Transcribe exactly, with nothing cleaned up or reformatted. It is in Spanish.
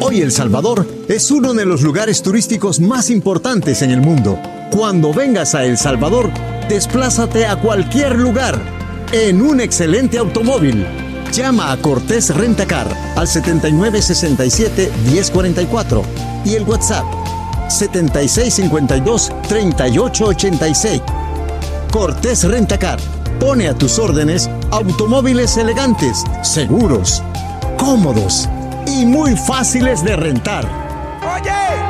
Hoy El Salvador es uno de los lugares turísticos más importantes en el mundo. Cuando vengas a El Salvador, desplázate a cualquier lugar en un excelente automóvil. Llama a Cortés Rentacar al setenta y nueve sesenta y siete diez cuarenta y cuatro y el WhatsApp setenta y seis cincuenta y dos treinta y ocho ochenta y seis. Cortés Rentacar pone a tus órdenes automóviles elegantes, seguros, cómodos y muy fáciles de rentar. ¡Oye!